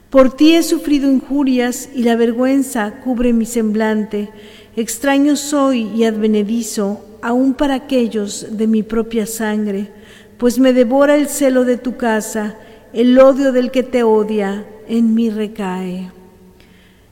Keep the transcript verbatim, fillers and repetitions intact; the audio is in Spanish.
Por ti he sufrido injurias y la vergüenza cubre mi semblante. Extraño soy y advenedizo, aun para aquellos de mi propia sangre, pues me devora el celo de tu casa, el odio del que te odia en mí recae.